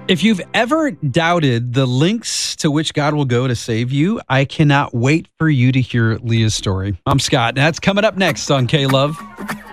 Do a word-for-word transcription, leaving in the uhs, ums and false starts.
If you've ever doubted the lengths to which God will go to save you, I cannot wait for you to hear Leah's story. I'm Scott. That's coming up next on K-Love.